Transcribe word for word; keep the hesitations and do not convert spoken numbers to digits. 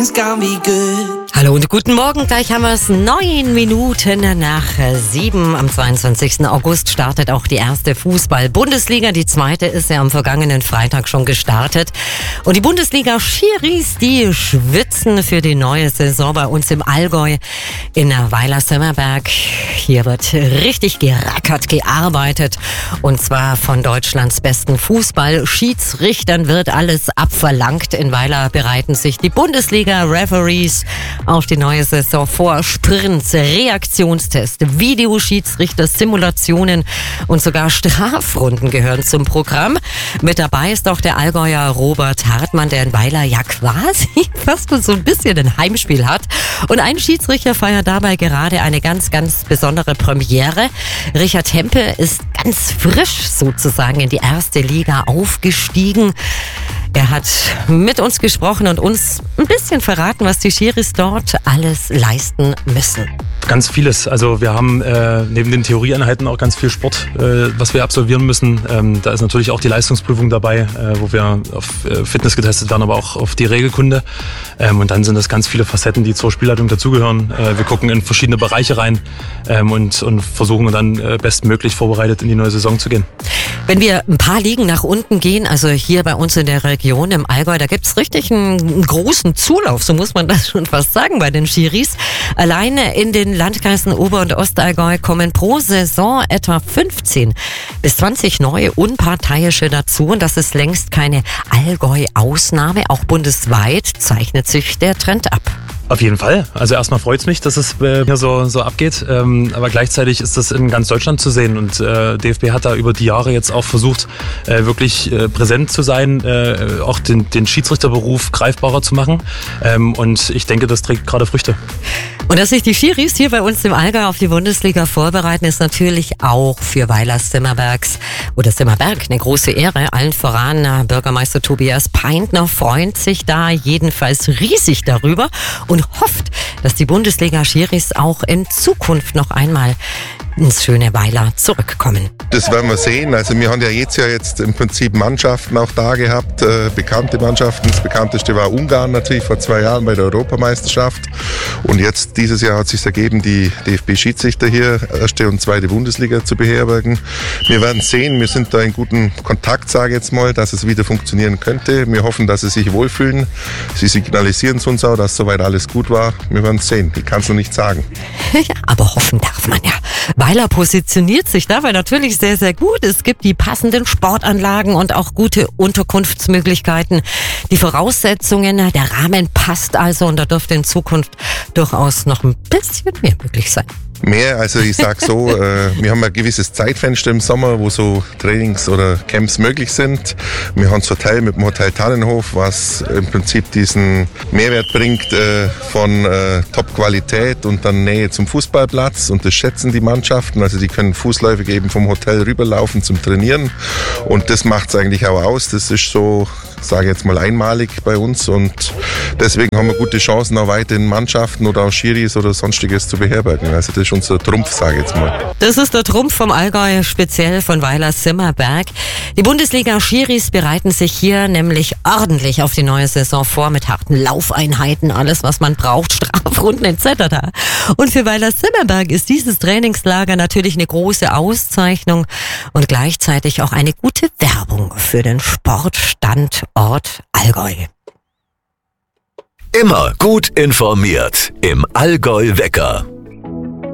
Hallo und guten Morgen, gleich haben wir es neun Minuten nach sieben. Am zweiundzwanzigsten August startet auch die erste Fußball-Bundesliga. Die zweite ist ja am vergangenen Freitag schon gestartet. Und die Bundesliga-Schiris, die schwitzen für die neue Saison bei uns im Allgäu in Weiler-Semmerberg. Hier wird richtig gerackert, gearbeitet. Und zwar von Deutschlands besten Fußball-Schiedsrichtern wird alles abverlangt. In Weiler bereiten sich die Bundesliga-Referees auf die neue Saison vor. Sprints, Reaktionstests, Videoschiedsrichter, Simulationen und sogar Strafrunden gehören zum Programm. Mit dabei ist auch der Allgäuer Robert Hartmann, der in Weiler ja quasi fast so ein bisschen ein Heimspiel hat. Und ein Schiedsrichter feiert dabei gerade eine ganz, ganz besondere Premiere. Richard Hempel ist ganz frisch sozusagen in die erste Liga aufgestiegen. Er hat mit uns gesprochen und uns ein bisschen verraten, was die Schiris dort alles leisten müssen. Ganz vieles. Also wir haben äh, neben den Theorieeinheiten auch ganz viel Sport, äh, was wir absolvieren müssen. Ähm, da ist natürlich auch die Leistungsprüfung dabei, äh, wo wir auf äh, Fitness getestet werden, aber auch auf die Regelkunde. Ähm, und dann sind das ganz viele Facetten, die zur Spielleitung dazugehören. Äh, wir gucken in verschiedene Bereiche rein ähm, und, und versuchen dann äh, bestmöglich vorbereitet in die neue Saison zu gehen. Wenn wir ein paar Ligen nach unten gehen, also hier bei uns in der Region im Allgäu, da gibt's richtig einen, einen großen Zulauf, so muss man das schon fast sagen bei den Schiris. Alleine in den Landkreisen Ober- und Ostallgäu kommen pro Saison etwa fünfzehn bis zwanzig neue Unparteiische dazu. Und das ist längst keine Allgäu-Ausnahme. Auch bundesweit zeichnet sich der Trend ab. Auf jeden Fall. Also erstmal freut es mich, dass es äh, hier so, so abgeht. Ähm, aber gleichzeitig ist das in ganz Deutschland zu sehen. Und äh, D F B hat da über die Jahre jetzt auch versucht, äh, wirklich äh, präsent zu sein, äh, auch den, den Schiedsrichterberuf greifbarer zu machen. Ähm, und ich denke, das trägt gerade Früchte. Und dass sich die Schiris hier bei uns im Allgäu auf die Bundesliga vorbereiten, ist natürlich auch für Weiler Semmerbergs oder Semmerberg eine große Ehre. Allen voran Bürgermeister Tobias Peintner freut sich da jedenfalls riesig darüber und hofft, dass die Bundesliga-Schiris auch in Zukunft noch einmal ins schöne Weiler zurückkommen. Das werden wir sehen. Also wir haben ja jetzt ja jetzt im Prinzip Mannschaften auch da gehabt, äh, bekannte Mannschaften. Das bekannteste war Ungarn natürlich vor zwei Jahren bei der Europameisterschaft. Und jetzt dieses Jahr hat es sich ergeben, die D F B-Schiedsrichter hier erste und zweite Bundesliga zu beherbergen. Wir werden sehen, wir sind da in gutem Kontakt, sage ich jetzt mal, dass es wieder funktionieren könnte. Wir hoffen, dass sie sich wohlfühlen. Sie signalisieren es uns auch, dass soweit alles gut war. Wir werden es sehen. Ich kann es noch nicht sagen. Ja, aber hoffen darf man ja. Weiler positioniert sich dabei natürlich sehr, sehr gut. Es gibt die passenden Sportanlagen und auch gute Unterkunftsmöglichkeiten. Die Voraussetzungen, der Rahmen passt also und da dürfte in Zukunft durchaus noch ein bisschen mehr möglich sein. Mehr, also ich sag so, äh, wir haben ein gewisses Zeitfenster im Sommer, wo so Trainings oder Camps möglich sind. Wir haben das Hotel mit dem Hotel Tannenhof, was im Prinzip diesen Mehrwert bringt äh, von äh, Top-Qualität und dann Nähe zum Fußballplatz, und das schätzen die Mannschaften. Also die können fußläufig eben vom Hotel rüberlaufen zum Trainieren, und das macht es eigentlich auch aus. Das ist so, sage jetzt mal, einmalig bei uns, und deswegen haben wir gute Chancen, auch weiterhin Mannschaften oder auch Schiris oder sonstiges zu beherbergen. Also das ist unser Trumpf, sage ich jetzt mal. Das ist der Trumpf vom Allgäu, speziell von Weiler Semmerberg. Die Bundesliga-Schiris bereiten sich hier nämlich ordentlich auf die neue Saison vor mit harten Laufeinheiten, alles was man braucht, Strafrunden et cetera. Und für Weiler Semmerberg ist dieses Trainingslager natürlich eine große Auszeichnung und gleichzeitig auch eine gute Werbung für den Sportstandort Allgäu. Immer gut informiert im Allgäu Wecker.